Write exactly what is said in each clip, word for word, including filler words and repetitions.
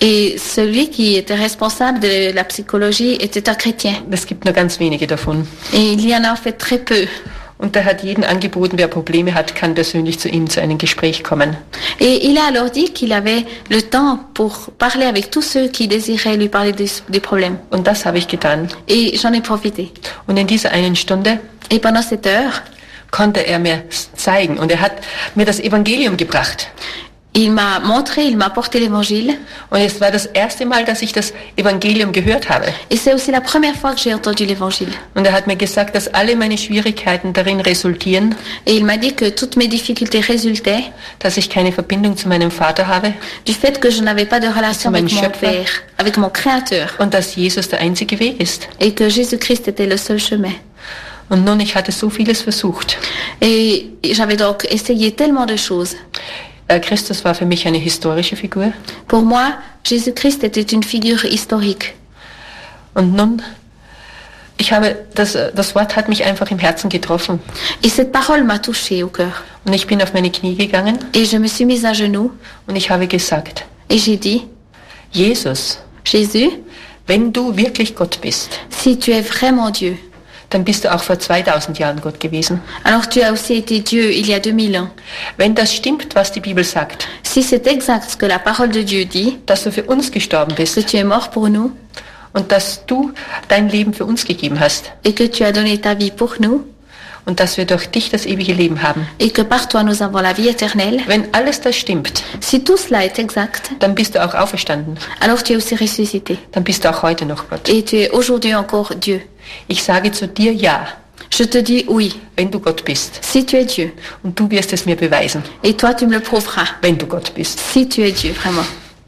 Et celui qui était responsable de la psychologie était un chrétien. Es gibt nur ganz wenige davon. Et il y en a en fait très peu. Und er hat jeden angeboten, wer Probleme hat, kann persönlich zu ihm zu einem Gespräch kommen. Et il a alors dit qu'il avait le temps pour parler avec tous ceux qui désiraient lui parler des, des problèmes. Und das habe ich getan. Et j'en ai profité. Und in dieser einen Stunde Et pendant cette heure, konnte er mir zeigen und er hat mir das Evangelium gebracht. il m'a montré, il m'a apporté l'évangile. Und es war das erste Mal, dass ich das Evangelium gehört habe. Et c'est aussi la première fois que j'ai entendu l'évangile. Und er hat mir gesagt, dass alle meine Schwierigkeiten darin resultieren, Et il m'a dit que toutes mes difficultés résultaient dass ich keine Verbindung zu meinem Vater habe du fait que je n'avais pas de relation avec mon Père, avec mon Créateur, und dass Jesus der einzige Weg ist. et que Jésus-Christ était le seul chemin. Und nun, ich hatte so vieles versucht. Et j'avais donc essayé tellement de choses. Christus war für mich eine historische Figur. Pour moi, Jésus-Christ était une figure historique. Und nun, ich habe, das, das Wort hat mich einfach im Herzen getroffen. Et cette parole m'a touchée au cœur. Und ich bin auf meine Knie gegangen. Et je me suis mise à genoux. Und ich habe gesagt, et j'ai dit, Jesus, Jésus, wenn du wirklich Gott bist, si tu es vraiment Dieu, dann bist du auch vor zweitausend Jahren Gott gewesen. Alors tu as aussi été Dieu il y a deux mille ans. Wenn das stimmt, was die Bibel sagt, si c'est exact ce que la parole de Dieu dit, dass du für uns gestorben bist, que tu es mort pour nous, und dass du dein Leben für uns gegeben hast, et que tu as donné ta vie pour nous, und dass wir durch dich das ewige Leben haben, et que par toi nous avons la vie éternelle, wenn alles das stimmt, si tout cela est exact, dann bist du auch auferstanden. Alors tu es aussi ressuscité. Dann bist du auch heute noch Gott. Et tu es aujourd'hui encore Dieu. Ich sage zu dir ja. Je te dis oui. Wenn du Gott bist. Si tu es Dieu. Und du wirst es mir beweisen. Et toi tu me le prouveras. Wenn du Gott bist. Si tu es Dieu, vraiment.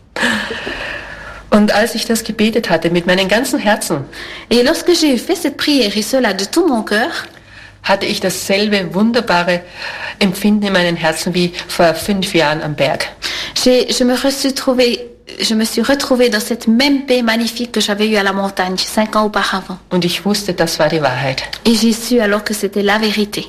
Und als ich das gebetet hatte mit meinem ganzen Herzen, et lorsque j'ai fait cette prière et cela de tout mon cœur, hatte ich dasselbe wunderbare Empfinden in meinem Herzen wie vor fünf Jahren am Berg. J'ai, je me suis trouvée Je me suis retrouvée dans cette même paix magnifique que j'avais eue à la montagne cinq ans auparavant. Und ich wusste, das war die Wahrheit. Et j'ai su alors que c'était la vérité.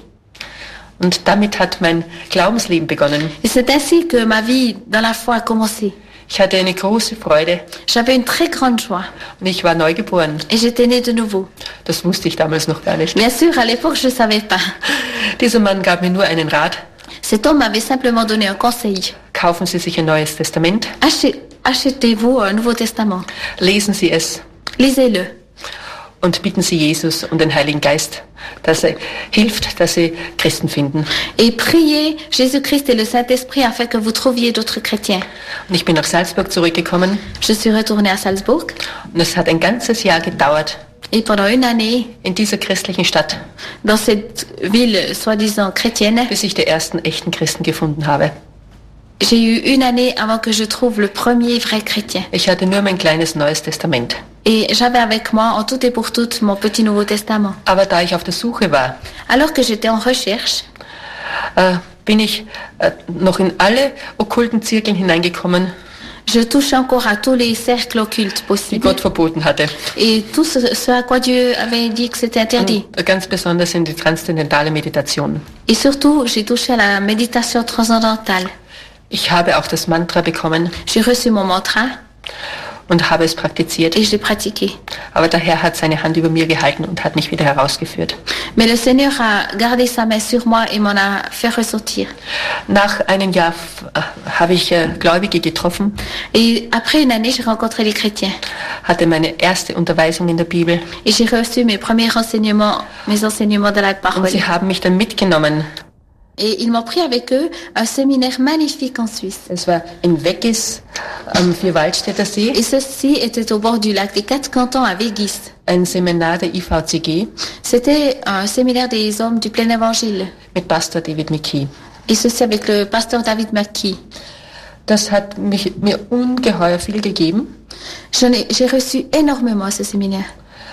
Und damit hat mein Glaubensleben begonnen. Et c'est ainsi que ma vie dans la foi a commencé. Ich hatte eine große Freude. J'avais une très grande joie. Und ich war neugeboren. Et j'étais née de nouveau. Das wusste ich damals noch gar nicht. Bien sûr, à l'époque, je ne savais pas. Dieser Mann gab mir nur einen Rat. Cet homme m'avait simplement donné un conseil. Kaufen Sie sich ein neues Testament. Achetez, achetez-vous un Nouveau Testament. Lesen Sie es. Lisez-le. Und bitten Sie Jesus und den Heiligen Geist, dass er hilft, dass Sie Christen finden. Et priez Jésus-Christ et le Saint-Esprit afin que vous trouviez d'autres chrétiens. Und ich bin nach Salzburg zurückgekommen. Je suis retournée à Salzburg. Und es hat ein ganzes Jahr gedauert. Et pendant une année, in dieser christlichen Stadt, dans cette ville soi-disant chrétienne, bis ich die ersten echten Christen gefunden habe. J'ai eu une année avant que je trouve le premier vrai chrétien. Ich hatte nur mein kleines Neues Testament. Et j'avais avec moi, en tout et pour tout, mon petit Nouveau Testament. Aber da ich auf der Suche war, alors que j'étais en recherche, äh, bin ich äh, noch in alle okkulten Zirkeln hineingekommen, je touchais encore à tous les cercles occultes die possibles. Gott verboten hatte. Et tout ce, ce à quoi Dieu avait dit que c'était interdit. Und ganz besonders in die transzendentale Meditation. Et surtout, j'ai touché à la méditation transcendantale. Ich habe auch das Mantra bekommen. J'ai reçu mon mantra. Und habe es praktiziert. Et je l'ai pratiqué. Aber der Herr hat seine Hand über mir gehalten und hat mich wieder herausgeführt. Mais le Seigneur a gardé sa main sur moi et m'en a fait ressortir. Nach einem Jahr habe ich äh, Gläubige getroffen. Et après une année, j'ai rencontré les chrétiens. Hatte meine erste Unterweisung in der Bibel. Et j'ai reçu mes premiers enseignements, mes enseignements de la parole. Und sie haben mich dann mitgenommen. Et ils m'ont pris avec eux un séminaire magnifique en Suisse. Es war in Weggis am Vierwaldstätter See. Et ceci était au bord du lac des Quatre Cantons à Weggis. Ein Seminar der I V C G. C'était un séminaire des hommes du plein évangile. Mit Pastor David McKee. Et ceci avec le pasteur David McKee. Das hat mich, mir ungeheuer viel gegeben. J'en ai, j'ai reçu énormément ce séminaire.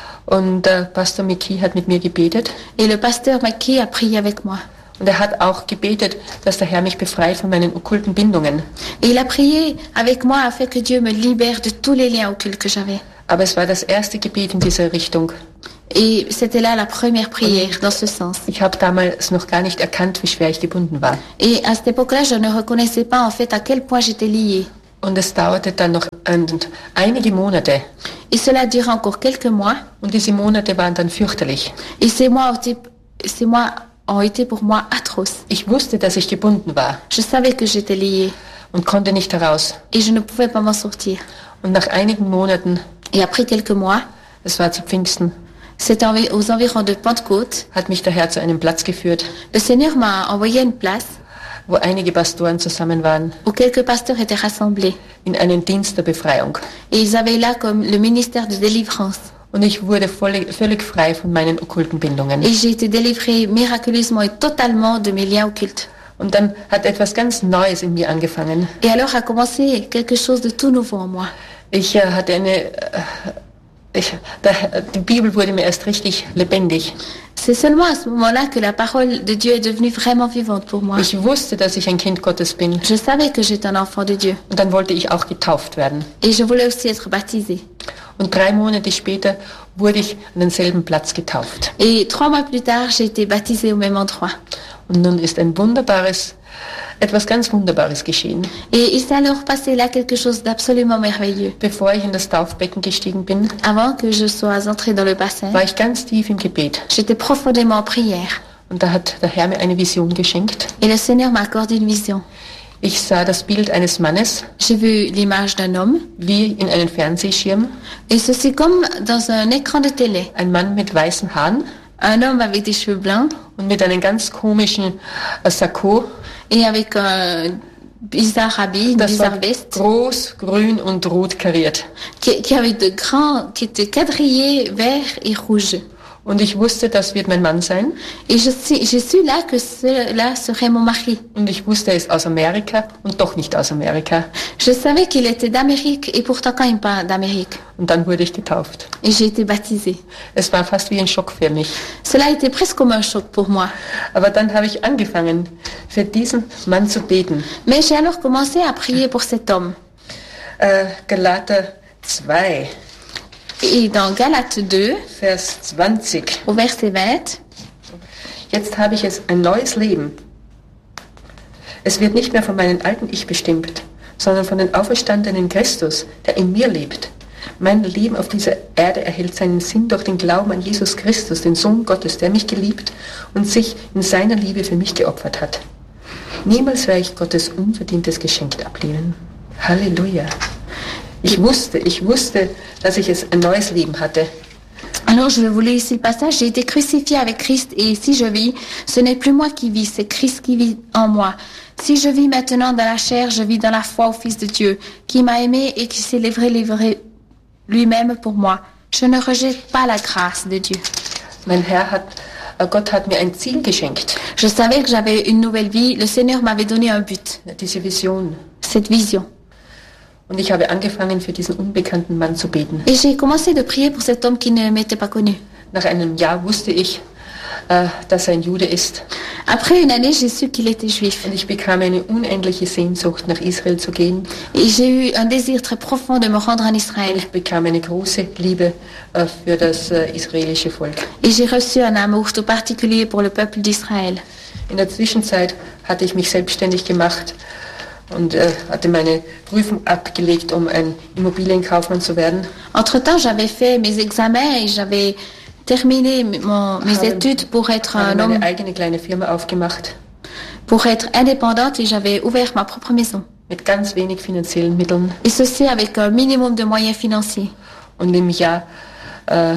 Und äh, Pastor McKee hat mit mir gebetet. Et le pasteur McKee a prié avec moi. Und er hat auch gebetet, dass der Herr mich befreit von meinen okkulten Bindungen. Et il a prié avec moi afin que Dieu me libère de tous les liens occultes que j'avais. Aber es war das erste Gebet in dieser Richtung. Et c'était là la première prière dans ce sens. Ich habe damals noch gar nicht erkannt, wie schwer ich gebunden war. Et à cette époque-là, je ne reconnaissais pas en fait à quel point j'étais liée. Und es dauerte dann noch und einige Monate. Et cela durait encore quelques mois. Und diese Monate waren dann fürchterlich. Et ces mois, ont été- ces mois ont été pour moi atroces. Ich wusste, dass ich gebunden war Je savais que j'étais liée und konnte nicht heraus. et je ne pouvais pas m'en sortir. Und nach einigen Monaten, Et après quelques mois, es war zu Pfingsten, c'était envi- aux environs de Pentecôte, hat mich der Herr zu einem Platz geführt, le Seigneur m'a envoyé à une place wo einige Pastoren zusammen waren, où quelques pasteurs étaient rassemblés. in einen Dienst der Befreiung. Et ils avaient là comme le ministère de délivrance. Und ich wurde völlig, völlig frei von meinen okkulten Bindungen. Et j'ai été délivrée miraculeusement et totalement de mes liens occultes. Und dann hat etwas ganz Neues in mir angefangen. Et alors a commencé quelque chose de tout nouveau en moi. Ich äh, hatte eine, äh, ich, da, die Bibel wurde mir erst richtig lebendig. C'est seulement à ce moment-là que la parole de Dieu est devenue vraiment vivante pour moi. Ich wusste, dass ich ein Kind Gottes bin. Je savais que j'étais un enfant de Dieu. Und dann wollte ich auch getauft werden. Et je voulais aussi être baptisée. Und drei Monate später wurde ich an denselben Platz getauft. Et trois mois plus tard, j'ai été baptisée au même endroit. Und nun ist ein wunderbares, etwas ganz Wunderbares geschehen. Et il s'est alors passé là quelque chose d'absolument merveilleux. Bevor ich in das Taufbecken gestiegen bin, Avant que je sois entrée dans le bassin, war ich ganz tief im Gebet. j'étais profondément en prière. Und da hat der Herr mir eine Vision geschenkt. Et le Seigneur m'a accordé une vision. Ich sah das Bild eines Mannes, J'ai vu l'image d'un homme, wie in einem Fernsehschirm. et ceci comme dans un écran de télé. Ein Mann mit weißen Haaren Un homme avec des cheveux blancs und mit einem ganz komischen äh, Sakko. et avec un bizarre habit, une Das war bizarre veste, groß, grün und rot kariert. qui, qui avait de grands, qui était quadrillé, vert et rouge. Und ich wusste, das wird mein Mann sein. Et je sais- j'ai su là que cela serait mon mari. Und ich wusste, er ist aus Amerika und doch nicht aus Amerika. Je savais qu'il était d'Amérique et pourtant quand même pas d'Amérique. Und dann wurde ich getauft. Et j'ai été baptisée. Es war fast wie ein Schock für mich. Cela a été presque comme un choc pour moi. Aber dann habe ich angefangen, für diesen Mann zu beten. Mais j'ai alors commencé à prier pour cet homme. Äh, Galater zwei, Et dans Galates deux, Vers zwanzig. au verset vingt, Jetzt habe ich es ein neues Leben. Es wird nicht mehr von meinem alten Ich bestimmt, sondern von dem auferstandenen Christus, der in mir lebt. Mein Leben auf dieser Erde erhält seinen Sinn durch den Glauben an Jesus Christus, den Sohn Gottes, der mich geliebt und sich in seiner Liebe für mich geopfert hat. Niemals werde ich Gottes unverdientes Geschenk ablehnen. Halleluja. Ich wusste, ich wusste, dass ich es ein neues Leben hatte. alors je vais vous lire ici le passage. J'ai été crucifié avec Christ et si je vis, ce n'est plus moi qui vis, c'est Christ qui vit en moi. Si je vis maintenant dans la chair, je vis dans la foi au Fils de Dieu, qui m'a aimé et qui s'est livré, livré lui-même pour moi. Je ne rejette pas la grâce de Dieu. Mein Herr hat, äh, Gott hat mir ein Ziel geschenkt, Je savais que j'avais une nouvelle vie. Le Seigneur m'avait donné un but, diese Vision. cette vision. Und ich habe angefangen, für diesen unbekannten Mann zu beten. Et j'ai commencé de prier pour cet homme qui ne m'était pas connu. Nach einem Jahr wusste ich, äh, dass er ein Jude ist. Après une année, j'ai su qu'il était juif. Und ich bekam eine unendliche Sehnsucht, nach Israel zu gehen. Et j'ai eu un désir très profond de me rendre en Israël. Ich bekam eine große Liebe äh, für das äh, israelische Volk. Et j'ai reçu un amour tout particulier pour le peuple d'Israël. In der Zwischenzeit hatte ich mich selbstständig gemacht und äh, hatte meine Prüfung abgelegt, um ein Immobilienkaufmann zu werden. Entre-temps, j'avais fait mes examens et j'avais terminé mon- mes Habe- études pour être habe un homme, meine eigene kleine Firma aufgemacht, pour être indépendante et j'avais ouvert ma propre maison. mit ganz wenig finanziellen Mitteln. Et ceci avec un minimum de moyens financiers. Und im Jahr äh,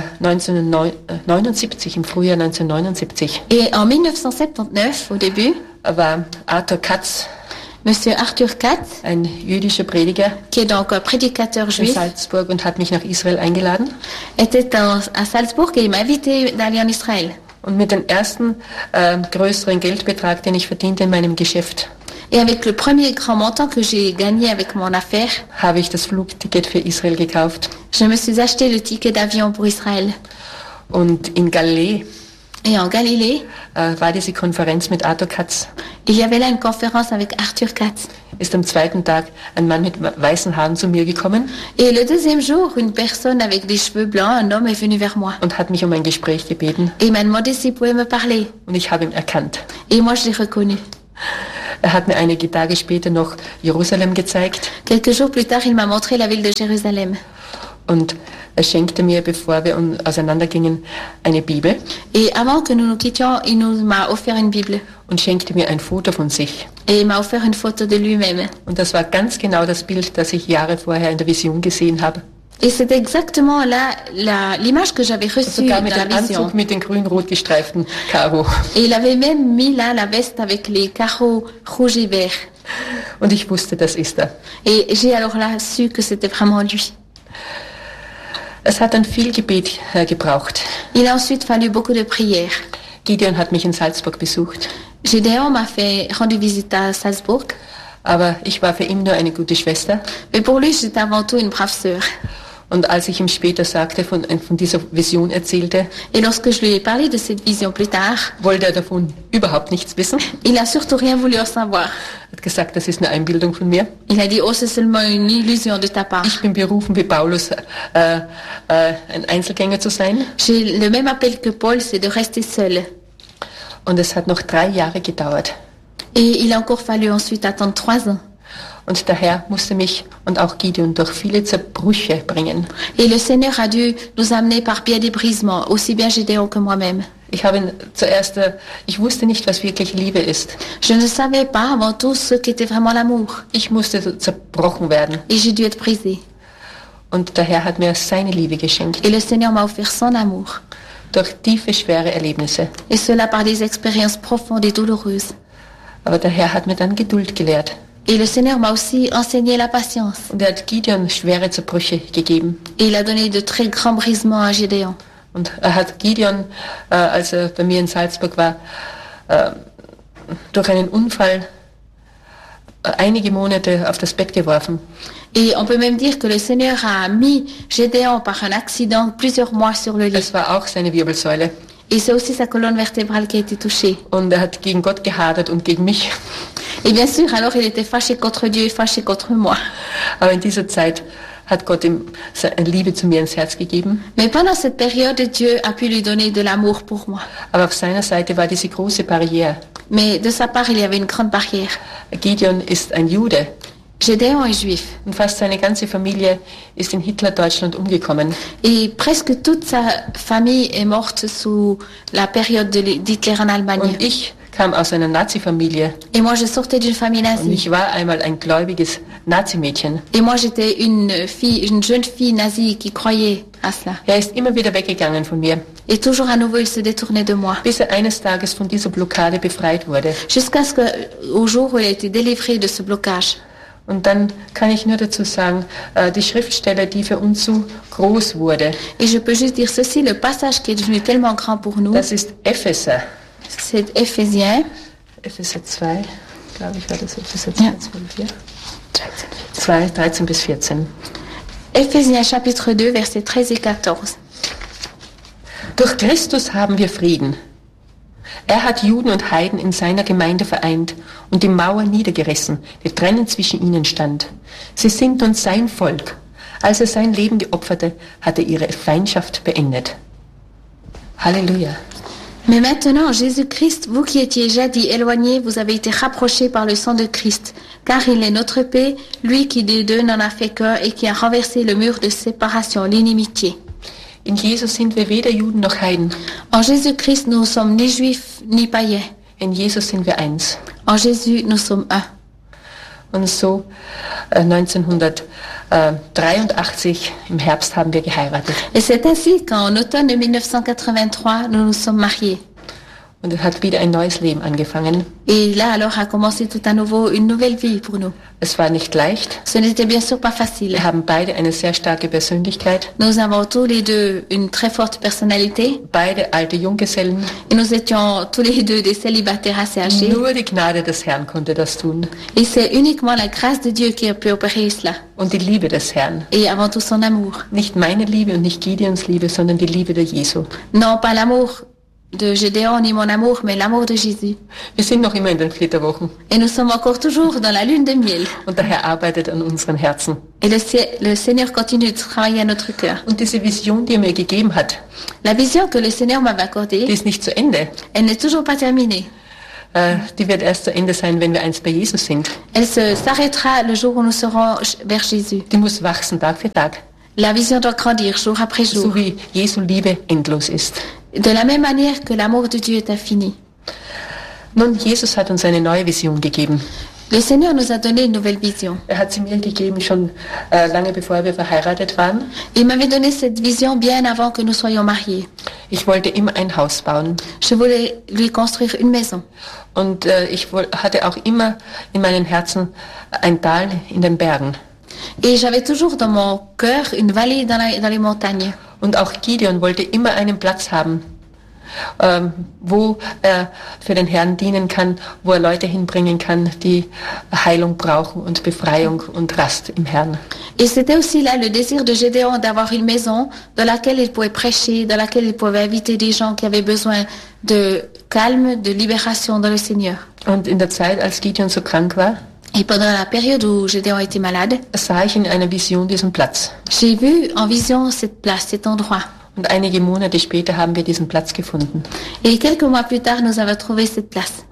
neunzehnhundertneunundsiebzig, im Frühjahr neunzehnhundertneunundsiebzig, Et en dix-neuf cent soixante-dix-neuf, au début, war Arthur Katz, Monsieur Arthur Katz, ein jüdischer Prediger qui est donc un prédicateur in juif, Salzburg und hat mich nach Israel eingeladen. était en- à Salzbourg et il m'a invité d'aller en Israël. Und mit dem ersten äh, größeren Geldbetrag, den ich verdiente in meinem Geschäft, Et avec le premier grand montant que j'ai gagné avec mon affaire, habe ich das Flugticket für Israel gekauft. je me suis acheté le ticket d'avion pour Israël. Und in Galiläa Et en Galilée, äh, war diese Konferenz mit Arthur Katz. il y avait là une conférence avec Arthur Katz. Ist am zweiten Tag ein Mann mit weißen Haaren zu mir gekommen Et le deuxième jour, une personne avec des cheveux blancs, un homme est venu vers moi. und hat mich um ein Gespräch gebeten. Et il m'a demandé s'il pouvait me parler. Und ich habe ihn erkannt. Et moi, je l'ai reconnu. Er hat mir einige Tage später noch Jerusalem gezeigt. Quelques jours plus tard, il m'a montré la ville de Jérusalem. Und er schenkte mir, bevor wir auseinandergingen, eine Bibel. Et avant que nous nous quittions, il nous m'a offert une Bible. Und schenkte mir ein Foto von sich. Et il m'a offert une photo de lui-même. Und das war ganz genau das Bild, das ich Jahre vorher in der Vision gesehen habe. Et c'est exactement là la, l'image que j'avais reçue Sogar dans mit la dem vision. Anzug mit den grün-rot gestreiften Karo. Et il avait même mis là la veste avec les carreaux rouges et verts. Und ich wusste, das ist er. Et j'ai alors là su que c'était vraiment lui. Es hat dann viel Gebet äh, gebraucht. Il a ensuite fallu beaucoup de prières. Gideon hat mich in Salzburg besucht. Gédéon m'a fait rendu visite à Salzbourg. Aber ich war für ihn nur eine gute Schwester. Mais pour lui, j'étais avant tout une brave sœur. Und als ich ihm später sagte, von, von dieser Vision erzählte, Et lorsque je lui ai parlé de cette vision plus tard, wollte er davon überhaupt nichts wissen. il a surtout rien voulu en savoir. Er hat gesagt, das ist eine Einbildung von mir. Il a dit, oh, c'est seulement une illusion de ta part. Ich bin berufen, wie Paulus, äh, äh, ein Einzelgänger zu sein. J'ai le même appel que Paul, c'est de rester seul. Und es hat noch drei Jahre gedauert. Et il a encore fallu ensuite attendre trois ans. Und der Herr musste mich und auch Gideon durch viele Zerbrüche bringen. Et le Seigneur a dû nous amener par bien des brisements, aussi bien Gédéon que moi-même. Ich habe zuerst, äh, ich wusste nicht, was wirklich Liebe ist. Je ne savais pas avant tout ce qu'était vraiment l'amour. Ich musste zerbrochen werden. Et j'ai dû être brisée. Und der Herr hat mir seine Liebe geschenkt. Et le Seigneur m'a offert son amour. Durch tiefe, schwere Erlebnisse. Et cela par des expériences profondes et douloureuses. Aber der Herr hat mir dann Geduld gelehrt. Et le Seigneur m'a aussi enseigné la patience. Und er hat Gideon schwere Zerbrüche gegeben. Et il a donné de très grands brisements à Gédéon. Und er hat Gideon, äh, als er bei mir in Salzburg war, äh, durch einen Unfall äh, einige Monate auf das Bett geworfen. Et on peut même dire que le Seigneur a mis Gédéon par un accident plusieurs mois sur le lit. Das war auch seine Wirbelsäule. Et c'est aussi sa colonne vertébrale qui a été touchée. Und er hat gegen Gott gehadert und gegen mich. Et bien sûr, alors il était fâché contre Dieu et fâché contre moi. Aber in dieser Zeit hat Gott ihm seine Liebe zu mir ins Herz gegeben. Mais pendant cette période, Dieu a pu lui donner de l'amour pour moi. Aber auf seiner Seite war diese große Barriere. Mais de sa part, il y avait une grande barrière. Gideon ist ein Jude. Gédéon est juif. Und fast seine ganze Familie ist in Hitler-Deutschland umgekommen. Et presque toute sa famille est morte sous la période de d'Hitler en Allemagne. Und ich kam aus einer Nazi-Familie. Et moi, je sortais d'une famille Und nazie. ich war einmal ein gläubiges Nazi-Mädchen. Et moi, j'étais une fille, une jeune fille nazie qui croyait à cela. Er ist immer wieder weggegangen von mir, Et toujours à nouveau, il se détournait de moi. bis er eines Tages von dieser Blockade befreit wurde. Jusqu'à ce que, au jour où il a été délivré de ce blocage. Und dann kann ich nur dazu sagen, äh, die Schriftstelle, die für uns so groß wurde, Et je peux juste dire ceci, le passage qui est devenu tellement grand pour nous, das ist Epheser. c'est Éphésiens. Epheser zwei, glaube ich, war das Epheser zwei, Ja. zwölf, ja? zwei, dreizehn bis vierzehn. Éphésiens chapitre deux, versets treize et quatorze. Durch Christus haben wir Frieden. Er hat Juden und Heiden in seiner Gemeinde vereint und die Mauer niedergerissen, die trennend zwischen ihnen stand. Sie sind nun sein Volk. Als er sein Leben geopferte, hat er ihre Feindschaft beendet. Halleluja. Mais maintenant, Jésus-Christ, vous qui étiez jadis éloignés, vous avez été rapprochés par le sang de Christ, car il est notre paix, lui qui des deux n'en a fait qu'un et qui a renversé le mur de séparation, l'inimitié. In Jesus sind wir weder Juden noch Heiden. En Jésus-Christ, nous ne sommes ni juifs ni païens. In Jesus sind wir eins. En Jésus, nous sommes un. Und so äh, neunzehnhundertdreiundachtzig im Herbst haben wir geheiratet. Et c'est ainsi qu'en automne de mille neuf cent quatre-vingt-trois, nous nous sommes mariés. Und es hat wieder ein neues Leben angefangen. Et là, alors, a commencé tout à nouveau une nouvelle vie pour nous. Es war nicht leicht. Ce n'était bien sûr pas facile. Wir haben beide eine sehr starke Persönlichkeit. Nous avons tous les deux une très forte personnalité. Beide alte Junggesellen. Et nous étions tous les deux des célibataires assez âgés. Nur die Gnade des Herrn konnte das tun. Et c'est uniquement la grâce de Dieu qui a pu opérer cela. Und die Liebe des Herrn. Et avant tout son amour. Nicht meine Liebe und nicht Gideons Liebe, sondern die Liebe der Jesu. Non, pas l'amour de Gédéon ni mon amour, mais l'amour de Jésus. Wir sind noch immer in den Flitterwochen. Et nous sommes encore toujours dans la lune de miel. Und der Herr arbeitet an unseren Herzen. Et le, le Seigneur continue de travailler à notre cœur. Und diese Vision, die er mir gegeben hat, La vision que le Seigneur m'avait accordée, die ist nicht zu Ende. elle n'est toujours pas terminée. äh, die wird erst zu Ende sein, wenn wir einst bei Jesus sind. Elle se, s'arrêtera le jour où nous serons vers Jésus. Die muss wachsen Tag für Tag. La vision doit grandir jour après jour. So wie Jesu Liebe endlos ist. De la même manière que l'amour de Dieu est infini. Nun, Jesus hat uns eine neue Vision gegeben. Le Seigneur nous a donné une nouvelle vision. Er hat sie mir gegeben, schon äh, lange bevor wir verheiratet waren. Il m'avait donné cette vision bien avant que nous soyons mariés. Ich wollte immer ein Haus bauen. Je voulais lui construire une maison. Und äh, ich woll, hatte auch immer in meinem Herzen ein Tal in den Bergen. Et j'avais toujours dans mon cœur une vallée dans, la, dans les montagnes. Und auch Gideon wollte immer einen Platz haben, ähm, wo er für den Herrn dienen kann, wo er Leute hinbringen kann, die Heilung brauchen und Befreiung und Rast im Herrn. Et c'était aussi là le désir de Gédéon d'avoir une maison dans laquelle il pouvait prêcher, dans laquelle il pouvait inviter des gens qui avaient besoin de calme, de libération dans le Seigneur. Und in der Zeit, als Gideon so krank war, Et pendant la période où Gédéon était malade, sah ich in einer Vision diesen Platz. j'ai vu en vision cette place, cet endroit. Und einige Monate später haben wir diesen Platz gefunden. Et quelques mois plus tard, nous avons trouvé cette place.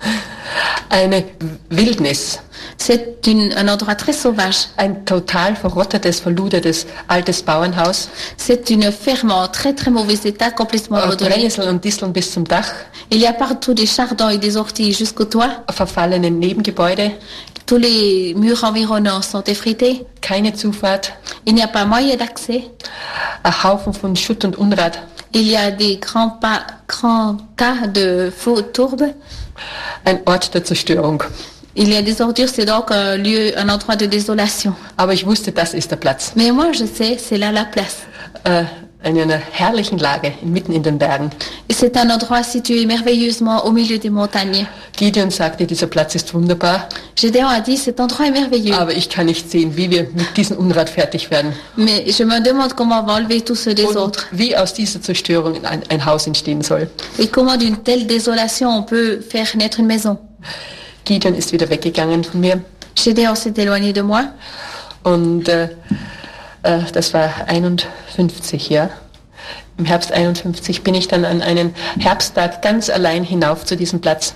Eine Wildnis. C'est une, un endroit très sauvage. Ein total verrottetes, verludertes, altes Bauernhaus. C'est une ferme en très très mauvais état, complètement abandonnée. Brennnesseln und Disteln bis zum Dach. Il y a partout des chardons et des orties jusqu'au toit. Verfallene Nebengebäude. Tous les murs environnants sont effrités. Keine Zufahrt. Il n'y a pas moyen d'accès. Ein Haufen von Schutt und Unrat. Il y a des grands, pas, grands tas de faux tourbes. Ein Ort der Zerstörung. Il y a des ordures, c'est donc un lieu, un endroit de désolation. Aber ich wusste, das ist der Platz. Mais moi, je sais, c'est là la place. Äh, in einer herrlichen Lage, mitten in den Bergen. Et c'est un endroit situé merveilleusement au milieu des montagnes. Gideon sagte, dieser Platz ist wunderbar. Gédéon a dit, cet endroit est merveilleux. Aber ich kann nicht sehen, wie wir mit diesem Unrat fertig werden. Mais je me demande comment on va enlever tout ce Und désordre. wie aus dieser Zerstörung ein, ein Haus entstehen soll. Et comment d'une telle désolation on peut faire naître une maison. Gideon ist wieder weggegangen von mir. Gédéon s'est éloigné de moi. Und äh, äh, das war einundfünfzig, ja. Im Herbst einundfünfzig bin ich dann an einen Herbsttag ganz allein hinauf zu diesem Platz.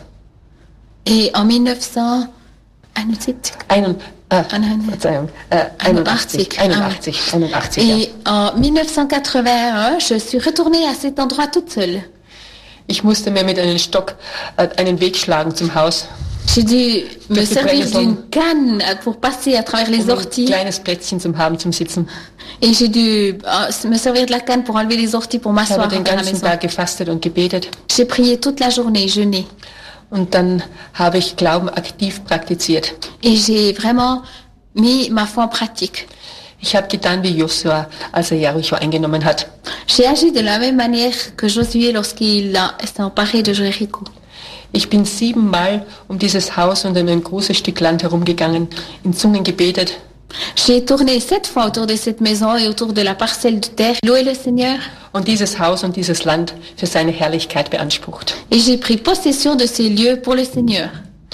Et en mille neuf cent einundsiebzig. Einund, äh, Ein- Verzeihung, äh, einundachtzig, einundachtzig, einundachtzig, ja. Et en mille neuf cent quatre-vingt-un, je suis retournée à cet endroit toute seule. Ich musste mir mit einem Stock äh, einen Weg schlagen zum Haus. J'ai dû me Durch die servir Brennnesseln. d'une canne pour passer à travers les Um ein orties. kleines Plätzchen zum haben, zum Sitzen. Et j'ai dû euh, me servir de la canne pour enlever les orties pour Ich m'asseoir habe den dans la ganzen maison. Tag gefastet und gebetet. J'ai prié toute la journée, jeûné. Und dann habe ich Glauben aktiv praktiziert. Et j'ai vraiment mis ma foi en pratique. Ich habe getan wie Josua, als er Jericho eingenommen hat. J'ai agi de la même manière que Josué lorsqu'il a- s'est emparé de Jéricho. Ich bin siebenmal um dieses Haus und um ein großes Stück Land herumgegangen, in Zungen gebetet. J'ai tourné sept fois autour de cette maison et autour de la parcelle de terre, loué le Seigneur, Und dieses Haus und dieses Land für seine Herrlichkeit beansprucht. et j'ai pris possession de ces lieux pour le Seigneur.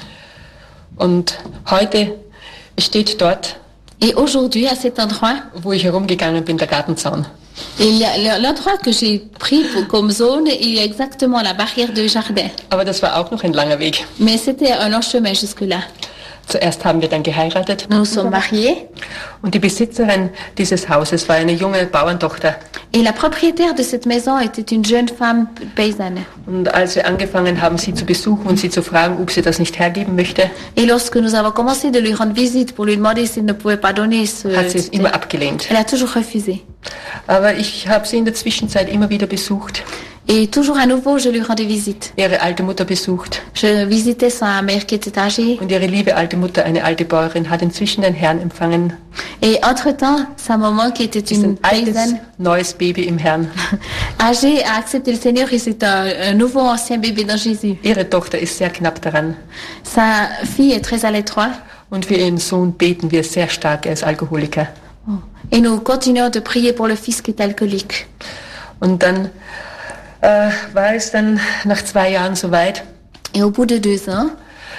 Und heute steht dort, Et aujourd'hui, à cet endroit, wo ich herumgegangen bin, der Gartenzaun. il y a l'endroit que j'ai pris pour- comme zone, il y a exactement la barrière de jardin. Aber das war auch noch ein langer Weg. Mais c'était un long chemin jusque-là. Zuerst haben wir dann geheiratet. Nous nous sommes mariés, Und die Besitzerin dieses Hauses war eine junge Bauerntochter. et la propriétaire de cette maison était une jeune femme paysanne. Und als wir angefangen haben, sie zu besuchen und sie zu fragen, ob sie das nicht hergeben möchte, Et lorsque nous avons commencé de lui rendre visite pour lui demander s'il ne pouvait pas donner ce... hat sie es immer abgelehnt. Elle a toujours refusé. Aber ich habe sie in der Zwischenzeit immer wieder besucht, Et toujours à nouveau, je lui rendais visite. ihre alte Mutter besucht. Je visitais sa mère qui était âgée. Und ihre liebe alte Mutter, eine alte Bäuerin, hat inzwischen den Herrn empfangen. Et entre-temps, sa maman, qui était Ist une ein altes, paysanne neues Baby im Herrn. âgée, a accepté le Seigneur et c'est un, un nouveau ancien bébé dans Jésus. Ihre Tochter ist sehr knapp daran. Sa fille est très à l'étroit. Und für ihren Sohn beten wir sehr stark, er ist Alkoholiker. Et nous continuons de prier pour le fils qui est alcoolique. Und dann äh, war es dann nach zwei Jahren soweit, Et au bout de deux ans,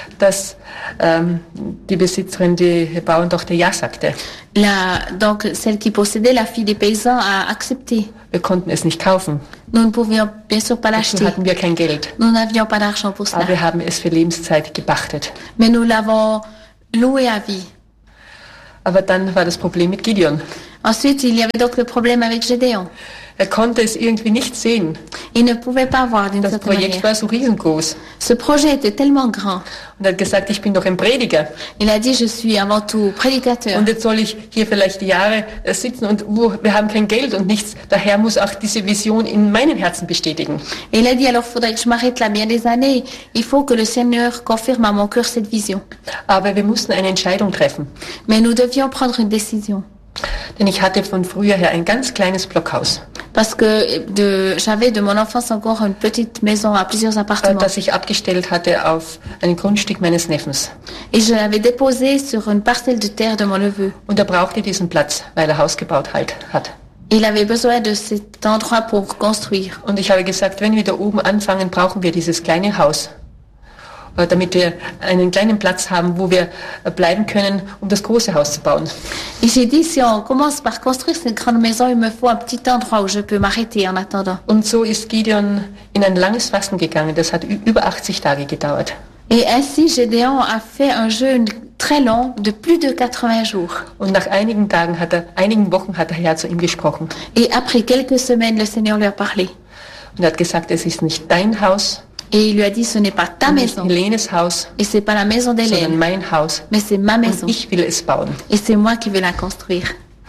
dass ähm, die Besitzerin, die Bauerntochter, ja sagte. La, donc, celle qui possédait, la fille des paysans, a accepté. Wir konnten es nicht kaufen. Nous ne pouvions bien sûr pas Dazu l'acheter. hatten wir kein Geld. Nous n'avions pas d'argent pour Aber cela. wir haben es für Lebenszeit gepachtet. Mais nous l'avons loué à vie. Aber dann war das Problem mit Gideon. Ensuite, il y avait donc le problème avec Gédéon. Er konnte es irgendwie nicht sehen. Il ne pouvait pas voir d'une Das certaine Projekt manière. war so riesengroß. Ce projet était tellement grand. Und er hat gesagt, ich bin doch ein Prediger. Il a dit, je suis avant tout prédicateur. Und jetzt soll ich hier vielleicht Jahre äh, sitzen und wo, wir haben kein Geld und nichts. Der Herr muss auch diese Vision in meinem Herzen bestätigen. Et il a dit, alors faudrait que je m'arrête là bien des années. Il faut que le Seigneur confirme à mon cœur cette vision. Aber wir mussten eine Entscheidung treffen. Mais nous devions prendre une décision. Denn ich hatte von früher her ein ganz kleines Blockhaus, Parce que de, j'avais de mon enfance encore une petite maison à plusieurs äh, appartements. das ich abgestellt hatte auf ein Grundstück meines Neffens. Et je l'avais déposé sur une parcelle de terre de mon neveu. Und er brauchte diesen Platz, weil er Haus gebaut halt hat. Il avait besoin de cet endroit pour construire. Und ich habe gesagt, wenn wir da oben anfangen, brauchen wir dieses kleine Haus, äh, damit wir einen kleinen Platz haben, wo wir äh, bleiben können, um das große Haus zu bauen. Et j'ai dit, si on commence par construire cette grande maison, il me faut un petit endroit où je peux m'arrêter en attendant. Und so ist Gideon in ein langes Fasten gegangen. Das hat ü- über achtzig Tage gedauert. Et ainsi, Gédéon a fait un jeûne très long de plus de quatre-vingts jours. Und nach einigen Tagen hat er, einigen Wochen hat der Herr zu ihm gesprochen. Et après quelques semaines, le Seigneur lui a parlé. Und er hat gesagt, es ist nicht dein Haus, Et il lui a dit, ce n'est pas ta nicht maison. Helenes Haus, Et c'est pas la maison sondern d'Hélène. mein Haus. Mais c'est ma maison. Und ich will es bauen. Et c'est moi qui vais la construire.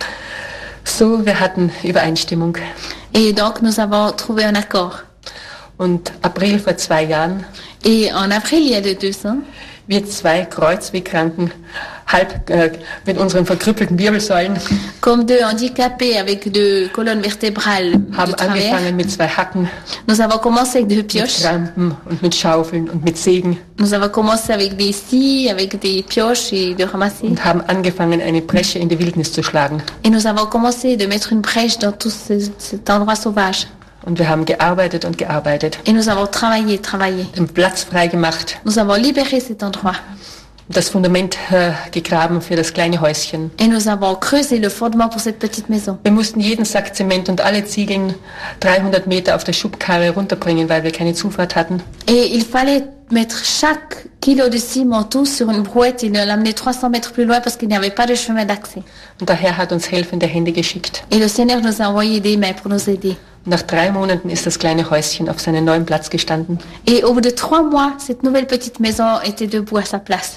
So, wir hatten Übereinstimmung. Et donc, nous avons trouvé un accord. Und April vor zwei Jahren, Et en avril, il y a de deux ans, wir zwei Kreuzwegkranken, halb äh, mit unseren verkrüppelten Wirbelsäulen, comme deux handicapés avec deux colonnes vertébrales de haben travers, angefangen mit zwei Hacken, nous avons commencé avec deux mit pioches. Rampen und mit Schaufeln und mit Sägen Nous avons commencé avec des scies, avec des pioches et de ramasser. und haben angefangen, eine Bresche in die Wildnis zu schlagen. Et nous avons commencé de mettre une brèche dans tout ce, cet endroit sauvage. Und wir haben gearbeitet und gearbeitet, Et nous avons travaillé, travaillé. den Platz freigemacht, Nous avons libéré cet endroit. das Fundament äh, gegraben für das kleine Häuschen. Et nous avons creusé le fondement pour cette petite maison. Wir mussten jeden Sack Zement und alle Ziegeln dreihundert Meter auf der Schubkarre runterbringen, weil wir keine Zufahrt hatten. Et il fallait mettre chaque kilo de ciment tout sur une brouette et l'amener trois cents mètres plus loin parce qu'il n'y avait pas de chemin d'accès. Und der Herr hat uns helfende Hände geschickt. Et le Seigneur nous a envoyé des mains pour nous aider. Und nach drei Monaten ist das kleine Häuschen auf seinen neuen Platz gestanden. Et au bout de trois mois, cette nouvelle petite maison était debout à sa place.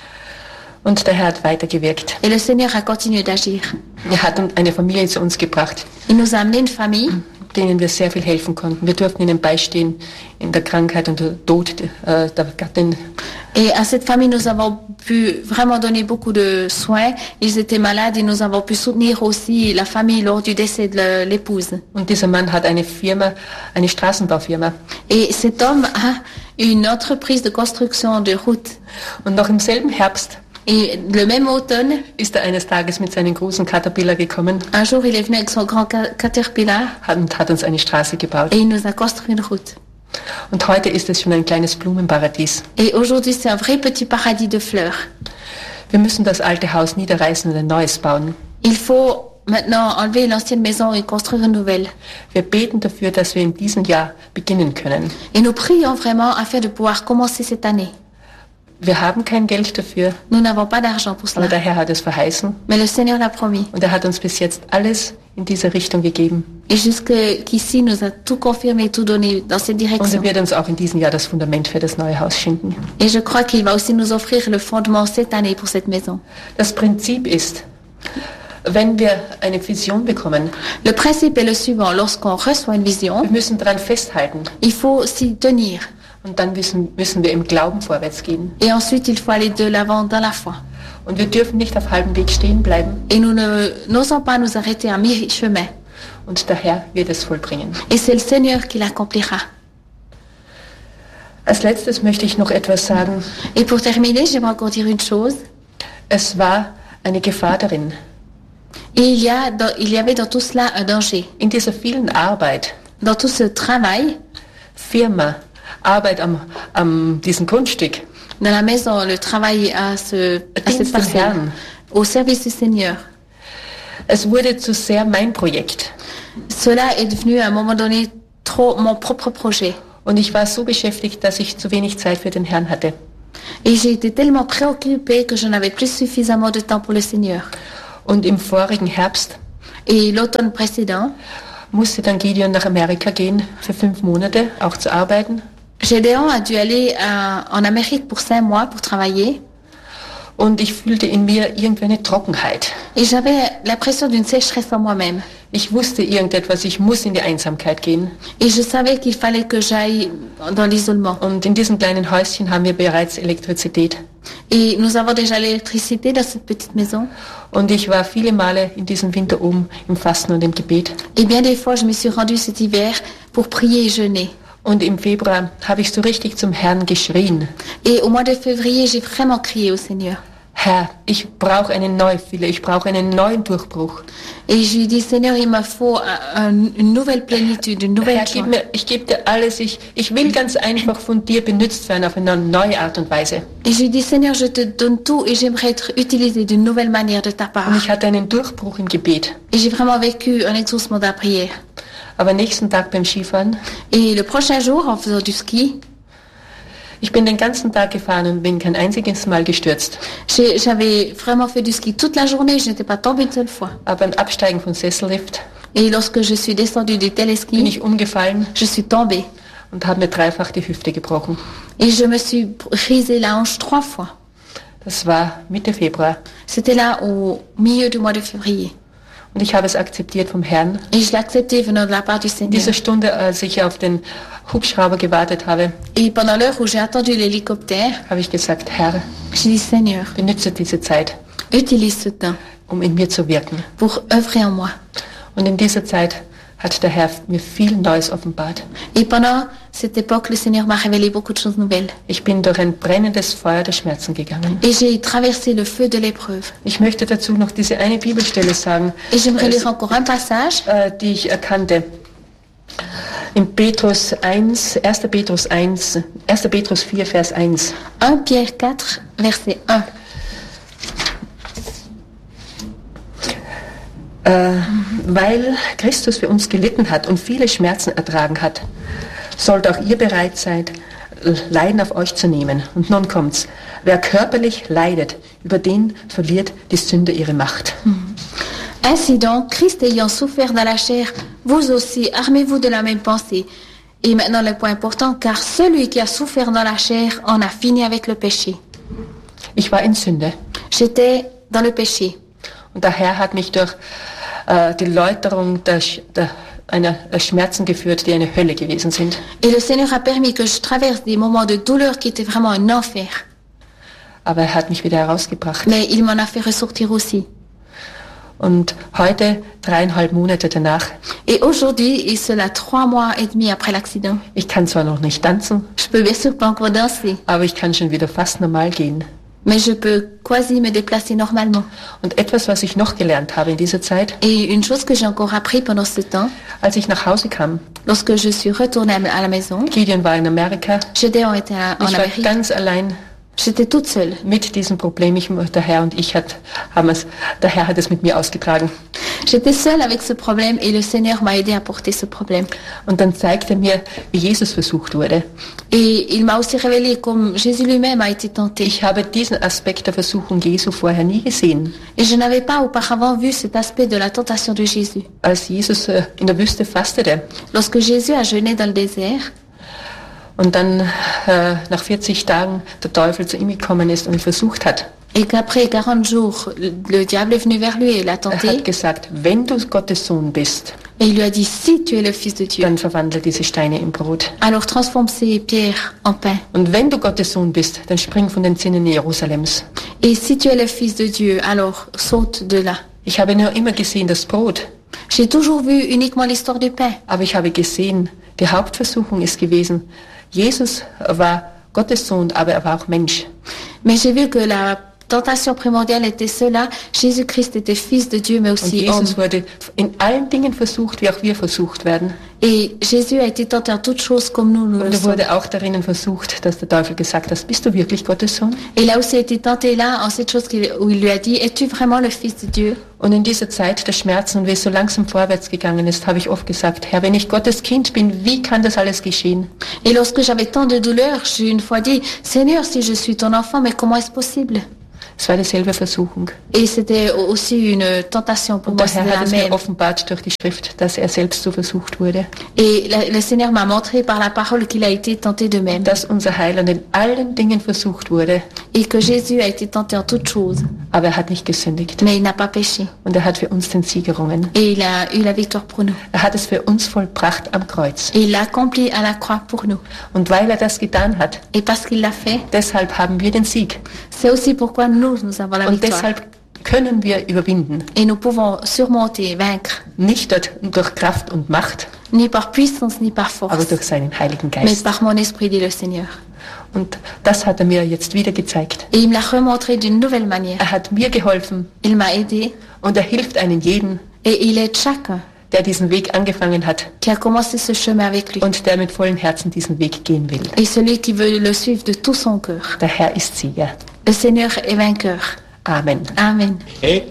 Und der Herr hat weitergewirkt. Et le Seigneur a continué d'agir. Er hat uns eine Familie zu uns gebracht, Il nous a amené une famille denen wir sehr viel helfen konnten. Wir durften ihnen beistehen in der Krankheit und der Tod äh, der Gattin. et à cette famille nous avons pu vraiment donner beaucoup de soins. Ils étaient malades et nous avons pu soutenir aussi la famille lors du décès de l'épouse. Und dieser Mann hat eine Firma, eine Straßenbaufirma. Et cet homme a une entreprise de construction de routes. Und noch im selben Herbst Et le même automne, ist er eines Tages mit seinem großen Caterpillar gekommen un jour il est venu avec son grand ca- Caterpillar und hat uns eine Straße gebaut. et il nous a construit une route. Und heute ist es schon ein kleines Blumenparadies. Et aujourd'hui c'est un vrai petit paradis de fleurs. Wir müssen das alte Haus niederreißen und ein neues bauen. Il faut maintenant enlever l'ancienne maison et construire une nouvelle. Wir beten dafür, dass wir in diesem Jahr beginnen können. Et nous prions vraiment afin de pouvoir commencer cette année. Wir haben kein Geld dafür, Nous n'avons pas d'argent pour aber cela. der Herr hat es verheißen Mais le Seigneur l'a promis. und er hat uns bis jetzt alles in diese Richtung gegeben. Et jusqu'ici, nous a tout confirmé, tout donné dans cette Und er direction. wird uns auch in diesem Jahr das Fundament für das neue Haus schenken. Et je crois qu'il va aussi nous offrir le fondement cette année pour cette maison. Das Prinzip ist, wenn wir eine Vision bekommen, Le principe est le suivant. Lorsqu'on reçoit une vision, wir müssen daran festhalten il faut s'y tenir. und dann müssen, müssen wir im Glauben vorwärts gehen. Et ensuite, il faut aller de l'avant dans la foi. Und wir dürfen nicht auf halbem Weg stehen bleiben Et nous ne- n'osons pas nous arrêter à mi-chemin. und der Herr wird es vollbringen. Et c'est le Seigneur qui l'accomplira. Als letztes möchte ich noch etwas sagen. Et pour terminer, j'aimerais encore dire une chose. Es war eine Gefahr darin. Et il y, a dans- il y avait dans tout cela un danger. In dieser vielen Arbeit, Dans tout ce travail, Firma, Arbeit am, am diesem Grundstück, dans la maison, le travail à, ce, à cette Dienst am parcelle, Herrn. au service du Seigneur. Es wurde zu sehr mein Projekt. Cela est devenu à un moment donné trop mon propre projet. Und ich war so beschäftigt, dass ich zu wenig Zeit für den Herrn hatte. Et j'ai été tellement préoccupée que je n'avais plus suffisamment de temps pour le Seigneur. Und im vorigen Herbst Et l'automne précédent, musste dann Gideon nach Amerika gehen für fünf Monate, auch zu arbeiten. Gédéon a dû aller à- en Amérique pour cinq mois pour travailler. Und ich fühlte in mir irgendwie eine Trockenheit. Et j'avais l'impression d'une sécheresse en moi-même. Ich wusste irgendetwas, ich muss in die Einsamkeit gehen. Et je savais qu'il fallait que j'aille dans l'isolement. Und in diesem kleinen Häuschen haben wir bereits Elektrizität. Et nous avons déjà l'électricité dans cette petite maison. Und ich war viele Male in diesem Winter oben im Fasten und im Gebet. Et bien des fois, je me suis rendue cet hiver pour prier et jeûner. Und im Februar habe ich so richtig zum Herrn geschrien. Et au mois de février, j'ai vraiment crié au Seigneur. Herr, ich brauche eine Neufülle, ich brauche einen neuen Durchbruch. Et je lui dis, Seigneur, il me faut un- une nouvelle plénitude, une nouvelle Herr, gib joie. mir, ich gebe dir alles, ich, ich will ganz einfach von dir benutzt werden auf eine neue Art und Weise. Et je lui dis, Seigneur, je te donne tout et j'aimerais être utilisé d'une nouvelle manière de ta part. Und ich hatte einen Durchbruch im Gebet. Et j'ai vraiment vécu un exaucement de la prière. Aber nächsten Tag beim Skifahren, Et le prochain jour, en faisant du ski, ich bin den ganzen Tag gefahren und bin kein einziges Mal gestürzt. j'ai- j'avais vraiment fait du ski toute la journée, je n'étais pas tombée une seule fois. Aber beim Absteigen vom Sessellift Et lorsque je suis descendue du bin téléski, ich umgefallen je suis tombée. und habe mir dreifach die Hüfte gebrochen. Et je me suis brisé la hanche trois fois. Das war Mitte Februar. C'était là au milieu du mois de février. Und ich habe es akzeptiert vom Herrn. Et je l'ai accepté venant de la part du In Seigneur. dieser Stunde, als ich auf den Hubschrauber gewartet habe, Et pendant l'heure où j'ai attendu l'hélicoptère, habe ich gesagt, Herr, j'ai dit, Seigneur, benutze diese Zeit, utilise ce temps um in mir zu wirken. pour œuvrer en moi. Und in dieser Zeit hat der Herr mir viel Neues offenbart. Et pendant cette époque, le Seigneur m'a révélé beaucoup de choses nouvelles. Ich bin durch ein brennendes Feuer der Schmerzen gegangen. Et j'ai traversé le feu de l'épreuve. Ich möchte dazu noch diese eine Bibelstelle sagen, Et j'aimerais äh, lire encore un passage, äh, die ich erkannte. In Petrus eins, erster Petrus eins, erster Petrus vier, Vers eins. un Pierre quatre, verset un. Äh, weil Christus für uns gelitten hat und viele Schmerzen ertragen hat, sollt auch ihr bereit sein, Leiden auf euch zu nehmen. Und nun kommt's. Wer körperlich leidet, über den verliert die Sünde ihre Macht. Ainsi donc, Christ ayant souffert dans la chair, vous aussi, armez-vous de la même pensée. Et maintenant le point important, car celui qui a souffert dans la chair en a fini avec le péché. Ich war in Sünde J'étais dans le péché. und der Herr hat mich durch äh, die Läuterung der, Sch- der, einer der Schmerzen geführt, die eine Hölle gewesen sind. Et le Seigneur a permis que je traverse des moments de douleur qui étaient vraiment un enfer. Aber er hat mich wieder herausgebracht. Mais il m'en a fait ressortir aussi. Und heute, dreieinhalb Monate danach, Et aujourd'hui, et cela trois mois et demi après l'accident, ich kann zwar noch nicht tanzen, je peux bien sûr pas encore danser, aber ich kann schon wieder fast normal gehen. mais je peux quasi me déplacer normalement. Und etwas, was ich noch gelernt habe in dieser Zeit, Et une chose que j'ai encore appris pendant ce temps, als ich nach Hause kam, lorsque je suis retournée à la maison, Gideon war in Amerika, Gédéon était à- en ich war Amérique, ganz allein j'étais toute seule. mit diesem Problem. Ich, der Herr und ich hat, haben es, der Herr hat es mit mir ausgetragen. J'étais seule avec ce problème et le Seigneur m'a aidé à porter ce problème. Und dann zeigte er mir, wie Jesus versucht wurde. Et il m'a aussi révélé comme Jésus lui-même a été tenté. Ich habe diesen Aspekt der Versuchung Jesu vorher nie gesehen. Et je n'avais pas auparavant vu cet aspect de la tentation de Jésus. Als Jesus äh, in der Wüste fastete Lorsque Jésus a jeûné dans le désert, und dann äh, nach vierzig Tagen der Teufel zu ihm gekommen ist und ihn versucht hat, et qu'après quarante jours, le diable est venu vers lui et l'a er tenté, hat gesagt, wenn du Gottes Sohn bist, et il lui a dit, si tu es le Fils de Dieu, dann verwandle diese Steine in Brot. alors transforme ces pierres en pain. Und wenn du Gottes Sohn bist, dann spring von den Zinnen Jerusalems. Et si tu es le Fils de Dieu, alors saute de là. Ich habe nur immer gesehen das Brot, J'ai toujours vu uniquement l'histoire du pain. aber ich habe gesehen, die Hauptversuchung ist gewesen, Jesus war Gottes Sohn, aber er war auch Mensch. Mais j'ai vu que la tentation primordiale était cela. Jésus-Christ était fils de Dieu, mais Und aussi homme. Jesus wurde in allen Dingen versucht, wie auch wir versucht werden. Et Jésus a été tenté en toutes choses comme nous, nous Und le er sommes. wurde auch darin versucht, dass der Teufel gesagt hat, bist du wirklich Gottes Sohn? Et il a aussi été tenté là, en cette chose qu'il- où il lui a dit, es-tu vraiment le Fils de Dieu? Und in dieser Zeit der Schmerzen, und wie es so langsam vorwärts gegangen ist, habe ich oft gesagt, Herr, wenn ich Gottes Kind bin, wie kann das alles geschehen? Et lorsque j'avais tant de douleur, j'ai une fois dit, Seigneur, si je suis ton enfant, mais comment est-ce possible? Es war dieselbe Versuchung. Et c'était aussi une tentation pour Und moi, der Herr c'était hat la es mir même. offenbart durch die Schrift, dass er selbst so versucht wurde. Et la- le Seigneur m'a montré par la parole qu'il a été tenté de même. Dass unser Heiland in allen Dingen versucht wurde, Et que Jésus a été tenté en toutes choses, aber er hat nicht gesündigt. mais il n'a pas péché. Und er hat für uns den Sieg errungen. Et il a eu la victoire pour nous. Er hat es für uns vollbracht am Kreuz. Et il l'a accompli à la croix pour nous. Und weil er das getan hat, Et parce qu'il l'a fait, deshalb haben wir den Sieg. c'est aussi pourquoi nous, nous avons la Und victoire. deshalb können wir überwinden. Et nous pouvons surmonter, vaincre, Nicht dort durch Kraft und Macht, ni par puissance, ni par aber force, durch seinen Heiligen mais Geist. par mon esprit, dit le Seigneur. Und das hat er mir jetzt wieder gezeigt. Et il me l'a remontré d'une nouvelle manière. Er hat mir geholfen Il m'a aidé und er hilft einem jeden, et il aide chacun der diesen Weg angefangen hat qui a commencé ce chemin avec lui. und der mit vollem Herzen diesen Weg gehen will. Et celui qui veut le suivre de tout son cœur. Der Herr ist Sieger. Le Seigneur est vainqueur. Amen. Amen. Et